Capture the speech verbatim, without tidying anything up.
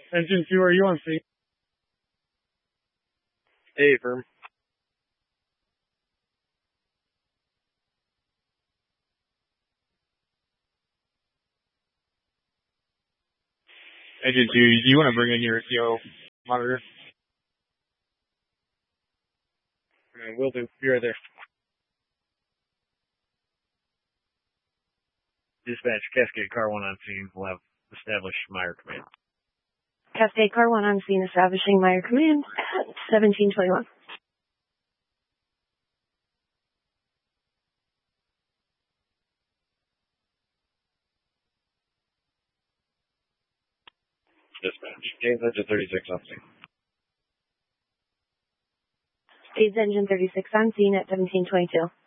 Engine two, are you on scene? Hey, firm. Engine two, do you want to bring in your C O monitor? Uh, will do. Be right there. Dispatch, Cascade Car one on scene. We'll have established Meyer command. Cascade Car one on scene, establishing Meyer command at seventeen twenty-one. Dispatch, James Engine thirty-six on scene. James Engine thirty-six on scene at seventeen twenty-two.